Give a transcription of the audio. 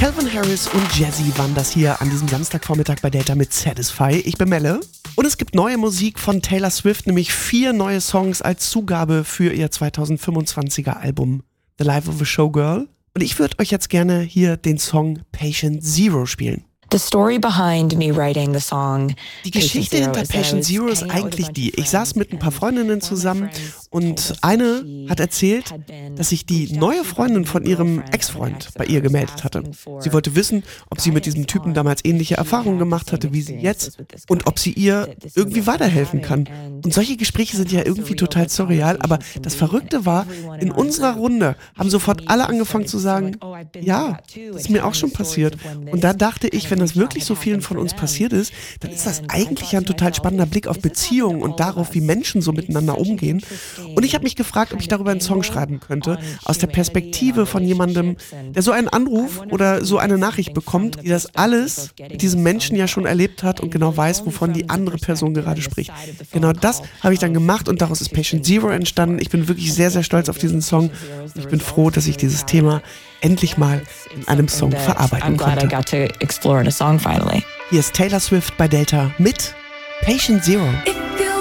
Calvin Harris und Jazzy waren das hier an diesem Samstagvormittag bei Delta mit Satisfy. Ich bin Melle. Und es gibt neue Musik von Taylor Swift, nämlich 4 neue Songs als Zugabe für ihr 2025er Album The Life of a Showgirl. Und ich würde euch jetzt gerne hier den Song Patient Zero spielen. The story behind me writing the song. Die Geschichte hinter Patient Zero ist eigentlich die: Ich saß mit ein paar Freundinnen zusammen und eine hat erzählt, dass sich die neue Freundin von ihrem Ex-Freund bei ihr gemeldet hatte. Sie wollte wissen, ob sie mit diesem Typen damals ähnliche Erfahrungen gemacht hatte wie sie jetzt und ob sie ihr irgendwie weiterhelfen kann. Und solche Gespräche sind ja irgendwie total surreal, aber das Verrückte war, in unserer Runde haben sofort alle angefangen zu sagen, ja, das ist mir auch schon passiert. Und da dachte ich, wenn das wirklich so vielen von uns passiert ist, dann ist das eigentlich ein total spannender Blick auf Beziehungen und darauf, wie Menschen so miteinander umgehen. Und ich habe mich gefragt, ob ich darüber einen Song schreiben könnte, aus der Perspektive von jemandem, der so einen Anruf oder so eine Nachricht bekommt, die das alles mit diesem Menschen ja schon erlebt hat und genau weiß, wovon die andere Person gerade spricht. Genau das habe ich dann gemacht und daraus ist Patient Zero entstanden. Ich bin wirklich sehr, sehr stolz auf diesen Song und ich bin froh, dass ich dieses Thema endlich mal in einem Song verarbeiten konnte. Hier ist Taylor Swift bei Delta mit Patient Zero.